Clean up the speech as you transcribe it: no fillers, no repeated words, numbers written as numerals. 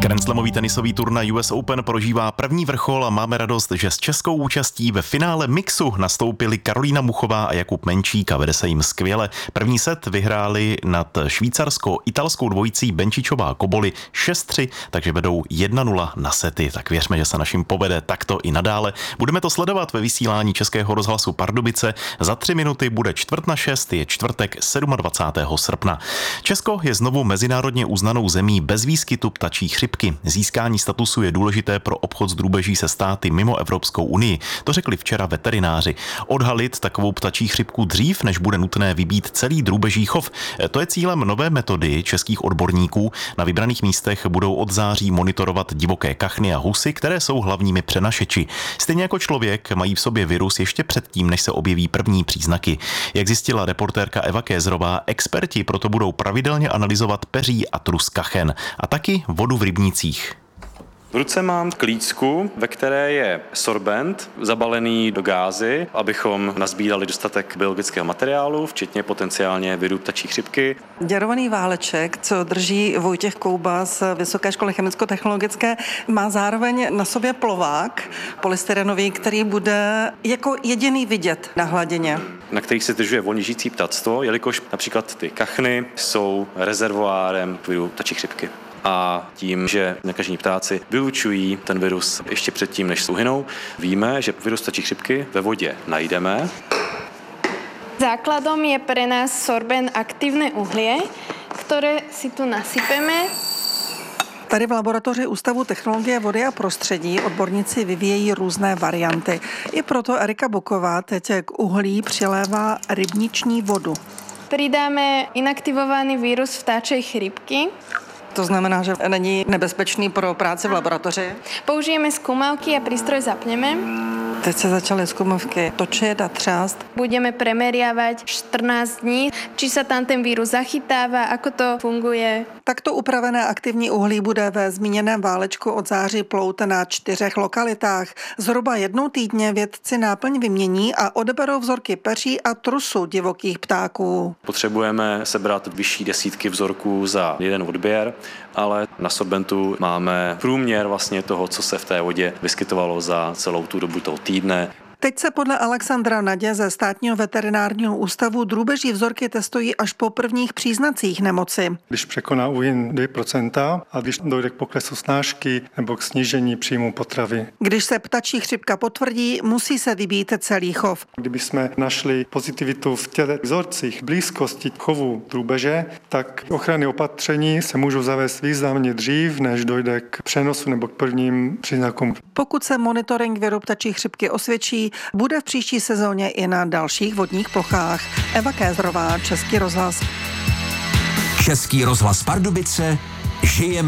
Grandslamový tenisový turnaj US Open prožívá první vrchol a máme radost, že s českou účastí ve finále mixu nastoupili Karolína Muchová a Jakub Menčík a vede se jim skvěle. První set vyhráli nad švýcarsko-italskou dvojicí Benčičová Koboli 6-3, takže vedou 1-0 na sety. Tak věřme, že se našim povede takto i nadále. Budeme to sledovat ve vysílání Českého rozhlasu Pardubice. Za 3 minuty bude 5:45, je čtvrtek 27. srpna. Česko je znovu mezinárodně uznanou zemí bez výskytu ptačí chřipky. Získání statusu je důležité pro obchod s drůbeží se státy mimo Evropskou unii. To řekli včera veterináři. Odhalit takovou ptačí chřipku dřív, než bude nutné vybít celý drůbeží chov. To je cílem nové metody českých odborníků. Na vybraných místech budou od září monitorovat divoké kachny a husy, které jsou hlavními přenašeči. Stejně jako člověk mají v sobě virus ještě předtím, než se objeví první příznaky. Jak zjistila reportérka Eva Kézrová, experti proto budou pravidelně analyzovat peří a trus kachen a taky vodu v rybnících. V ruce mám klíčku, ve které je sorbent zabalený do gázy, abychom nazbírali dostatek biologického materiálu, včetně potenciálně viru ptačí chřipky. Děrovaný váleček, co drží Vojtěch Kouba z Vysoké školy chemicko-technologické, má zároveň na sobě plovák polystyrenový, který bude jako jediný vidět na hladině, Na kterých se zdržuje volně žijící ptactvo, jelikož například ty kachny jsou rezervoárem viru ptačí chřipky. A tím, že nakažení ptáci vylučují ten virus ještě předtím, než uhynou, víme, že virus ptačí chřipky ve vodě najdeme. Základom je pre nás sorbent aktívne uhlie, ktoré si tu nasypeme. Tady v laboratoři Ústavu technologie vody a prostředí odborníci vyvíjejí různé varianty. I proto Erika Boková teď k uhlí přilévá rybniční vodu. Pridáme inaktivovaný vírus vtáčej chrípky. To znamená, že není nebezpečný pro práci v laboratoři? Použijeme skúmavky a prístroj zapneme. Teď se začaly skúmavky točit a třást. Budeme premeriavať 14 dní, či sa tam ten vírus zachytáva, ako to funguje. Takto upravené aktivní uhlí bude ve zmíněném válečku od září plout na 4 lokalitách. Zhruba jednou týdně vědci náplň vymění a odeberou vzorky peří a trusu divokých ptáků. Potřebujeme sebrat vyšší desítky vzorků za jeden odběr, ale na sorbentu máme průměr vlastně toho, co se v té vodě vyskytovalo za celou tu dobu toho týdne. Teď se podle Alexandra Nadě ze Státního veterinárního ústavu drůbeží vzorky testují až po prvních příznacích nemoci. Když překoná úhyn 2% a když dojde k poklesu snášky nebo k snížení příjmu potravy. Když se ptačí chřipka potvrdí, musí se vybít celý chov. Kdyby jsme našli pozitivitu v těle vzorcích blízkosti chovu drůbeže, tak ochranné opatření se můžou zavést významně dřív, než dojde k přenosu nebo k prvním příznakům. Pokud se monitoring viru ptačí chřipky osvědčí, bude v příští sezóně i na dalších vodních plochách. Eva Kézrová, Český rozhlas. Český rozhlas Pardubice, žijeme